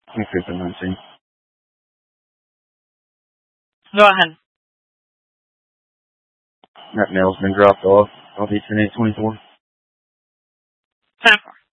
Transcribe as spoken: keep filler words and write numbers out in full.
twenty-fifth and nineteenth. Go ahead. That mail's been dropped off. I'll be ten eight twenty-four. ten four.